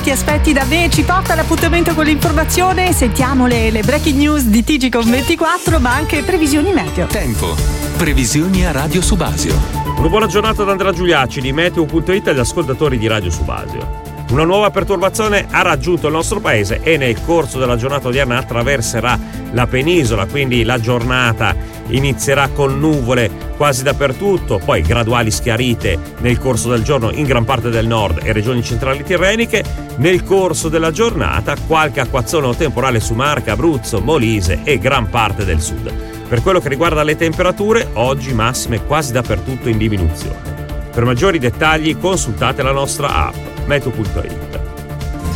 ti aspetti da me, ci porta l'appuntamento con l'informazione, sentiamo le breaking news di TGCOM24, ma anche previsioni meteo. Tempo, previsioni a Radio Subasio. Una buona giornata da Andrea Giuliacci di Meteo.it agli ascoltatori di Radio Subasio. Una nuova perturbazione ha raggiunto il nostro paese e nel corso della giornata odierna attraverserà la penisola, quindi la giornata inizierà con nuvole quasi dappertutto, poi graduali schiarite nel corso del giorno in gran parte del nord e regioni centrali tirreniche. Nel corso della giornata qualche acquazzone o temporale su Marche, Abruzzo, Molise e gran parte del sud. Per quello che riguarda le temperature, oggi massime quasi dappertutto in diminuzione. Per maggiori dettagli consultate la nostra app Meteo.it.